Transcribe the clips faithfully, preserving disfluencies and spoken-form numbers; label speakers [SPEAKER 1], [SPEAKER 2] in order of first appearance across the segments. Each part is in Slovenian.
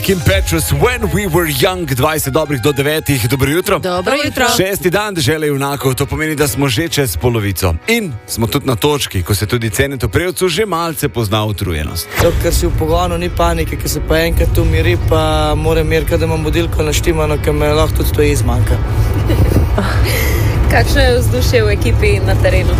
[SPEAKER 1] Kim Petras, When We Were Young, dvajset dobrih do devetih, dobro jutro.
[SPEAKER 2] Dobro jutro.
[SPEAKER 1] Šesti dan dežele junakov, to pomeni, da smo že čez polovico. In smo tudi na točki, ko se tudi Cenetu Prevcu že malce pozna utrujenost.
[SPEAKER 3] To, ker si v pogonu, ni panike, ker se pa enkrat umiri, pa moram meriti, da imam budilko naštimano, ker me lahko tudi to izmanjka.
[SPEAKER 2] Kakšno je vzdušje v ekipi na terenu?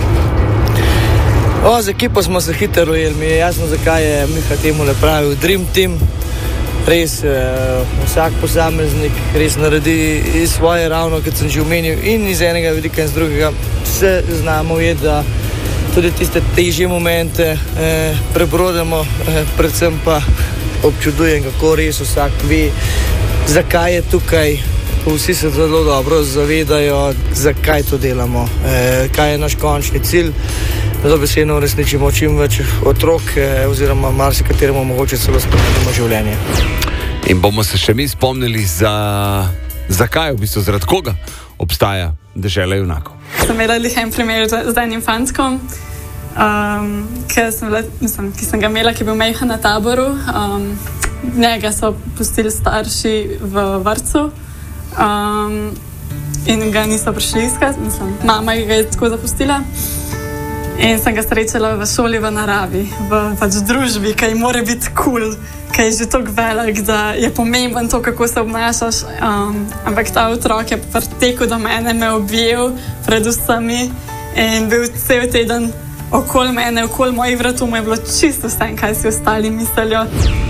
[SPEAKER 3] O, z ekipo smo se hitro ujeli, mi je jasno, zakaj je Miha temu ne pravil Dream Team. Res, eh, vsak posameznik res naredi svoje, ravno kot sem že omenil, in iz enega vidika in z drugega se znamo ujeti, da tudi tiste težje momente eh, prebrodemo, eh, predvsem pa občudujem, kako res vsak ve, zakaj je tukaj. Vsi se zelo dobro zavedajo, zakaj to delamo, eh, kaj je naš končni cilj. Dobesedno uresničimo čim več otrok, eh, oziroma marsikateremu mogoče celo spremenimo življenje.
[SPEAKER 1] In bomo se še mi spomnili, za... zakaj, v bistvu zaradi koga obstaja dežela junakov.
[SPEAKER 4] Sem imela en primer z enim fantkom, um, ki, sem bila, mislim, ki sem ga imela, ki je bil majhen na taboru. Um, njega so pustili starši v vrtcu. Um, in ga niso prišli iskati, mislim, mama ga je tako zapustila. In sem ga srečala v šoli v naravi, v pač družbi, ki mora biti kul, cool, ki je že tako velik, da je pomemben to, kako se obnašaš. Um, ampak ta otrok je pritekel do mene, me objel pred vsemi in bil cel teden okoli mene, okoli mojih vratov, mu je bilo čisto vse, kaj si ostali mislijo.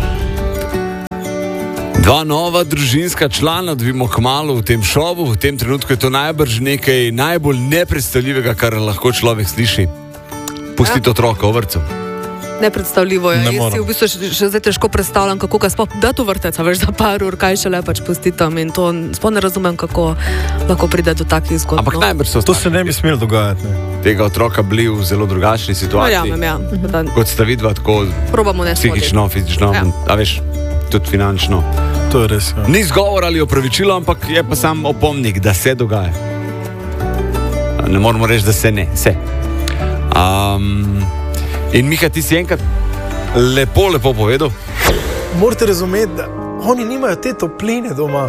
[SPEAKER 1] Dva nova družinska člana dobimo kmalu v tem šovu. V tem trenutku je to najbrž nekaj najbolj nepredstavljivega, kar lahko človek sliši. Pustiti ja. Otroka v vrtcu.
[SPEAKER 2] Nepredstavljivo je. Jaz si v bistvu še, še zdaj težko predstavljam, kako ga sploh da tu vrtec, veš, za par ur, kaj še le pač pustiti tam. In to sploh ne razumem, kako lahko pride do takih zgodb.
[SPEAKER 1] Ampak no. najbrž so
[SPEAKER 5] to se ne bi smelo dogajati. Ne?
[SPEAKER 1] Tega otroka bili v zelo drugačni situaciji.
[SPEAKER 2] No, ja, ja.
[SPEAKER 1] Kot sta vidva, tako psihično, fizično, ja. a veš, tudi finančno.
[SPEAKER 5] To je res, ja.
[SPEAKER 1] Ni zgovor ali opravičilo, ampak je pa sam opomnik, da se dogaja. Ne moramo reči, da se ne, se. Um, in Miha, ti si enkrat lepo, lepo povedal.
[SPEAKER 6] Morate razumeti, da oni nimajo te topline doma.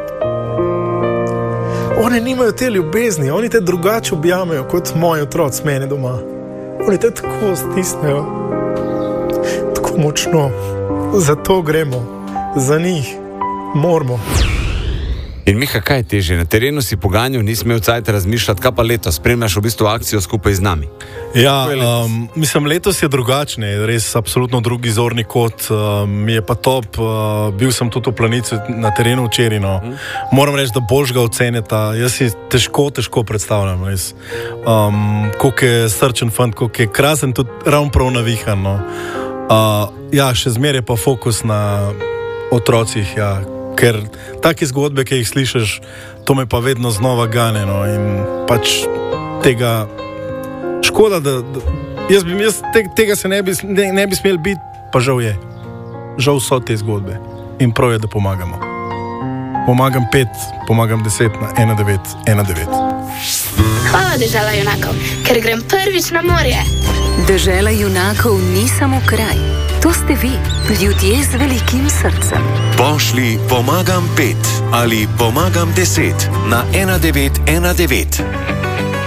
[SPEAKER 6] Oni nimajo te ljubezni, oni te drugače objamejo kot moji otroci mene doma. Oni te tako stisnejo, tako močno. Zato gremo, za njih. Moramo.
[SPEAKER 1] In Miha, kaj je teže? Na terenu si poganjal, nisi imel cajta razmišljati, kaj pa letos? Spremljaš v bistvu akcijo skupaj z nami.
[SPEAKER 5] Ja, um, mislim, letos je drugačne, res absolutno drugi zorni kot. Um, je pa top, uh, bil sem tudi v Planici na terenu včeraj. No. Hmm. Moram reči, da boš ga oceneta. Jaz si težko, težko predstavljam. Res. Um, koliko je srčen fant, koliko je krasen, tudi ravno prav navihan. No. Uh, ja, še zmeraj pa fokus na otrocih, ja. Ker take zgodbe, ki jih slišiš, to me pa vedno znova gane, no, in pač tega škoda, da, da jaz bi, jaz te, tega se ne bi, ne, ne bi smel biti, pa žal je. Žal so te zgodbe in prav je, da pomagamo. Pomagam pet, pomagam deset na ena devet ena devet.
[SPEAKER 7] Hvala, dežela junakov, ker grem prvič na morje.
[SPEAKER 8] Dežela junakov ni samo kraj. To ste vi, ljudje z velikim srcem.
[SPEAKER 9] Pošli pomagam pet ali pomagam deset na ena devet ena devet.